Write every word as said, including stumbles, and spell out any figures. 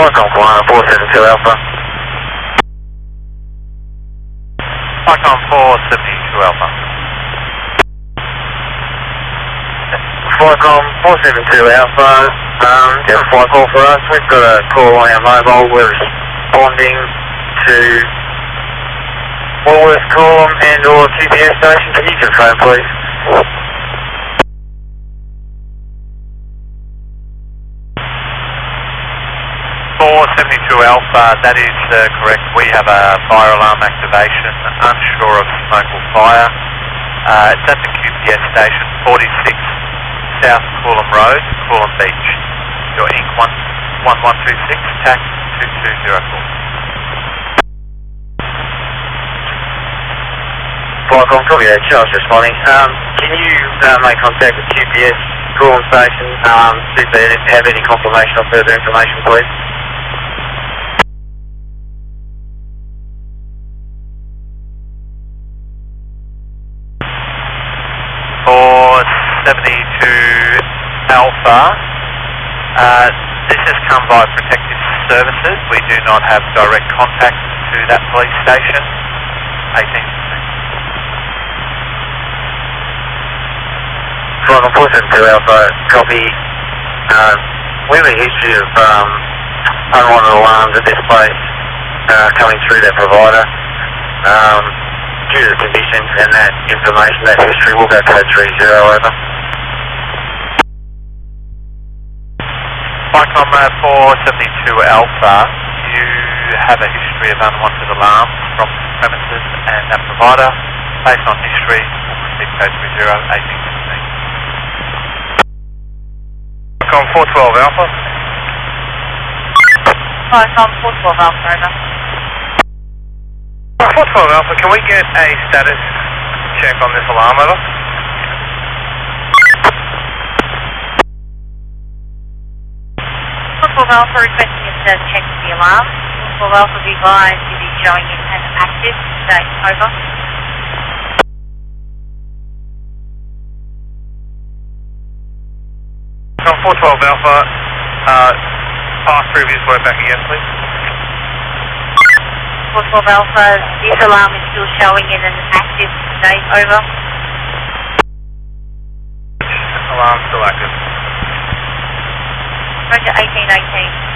Qualcomm Flying four seven two Alpha. Qualcomm four seventy-two Alpha. Qualcomm four seven two Alpha, um, do you have a flight call for us? We've got a call on our mobile, we're responding to Woolworths Column and or Q P S station. Can you confirm please? four seventy-two Alpha, that is uh, correct. We have a fire alarm activation, unsure of smoke or fire. Uh, it's at the Q P S station, forty-six South Coolum Road, Coolum Beach. Your Inc one one one two six, T A C two two zero four. Qualcomm, copy that, Charles responding. Um, can you uh, make contact with Q P S Coolum station, um, see if they have any confirmation or further information please? four seventy-two Alpha, uh, this has come by Protective Services. We do not have direct contact to that police station. eighteen. Qualcomm four seven two Alpha, copy. Uh, we have a history of um, unwanted alarms at this place uh, coming through their provider. Um, due to the conditions and that information, that history, will go code three zero over. Qualcomm uh, four seventy-two Alpha, you have a history of unwanted alarms from premises and that provider. Based on history, we'll proceed code three zero, eighteen fifteen. Qualcomm four twelve Alpha. Qualcomm four twelve Alpha, over. four twelve Alpha, can we get a status check on this alarm, over? four twelve Alpha requesting a status check of the alarm. four twelve Alpha be advised it is showing in as active. State, over. Qualcomm four twelve Alpha, uh, pass previous work back again, please. four twelve Alpha, this alarm is still showing in an active state, over. Alarm still active. Roger, eighteen eighteen.